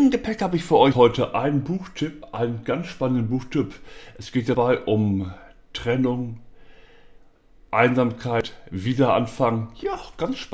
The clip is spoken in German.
Im Gepäck habe ich für euch heute einen Buchtipp, einen ganz spannenden Buchtipp. Es geht dabei um Trennung, Einsamkeit, Wiederanfang. Ja, ganz spannend.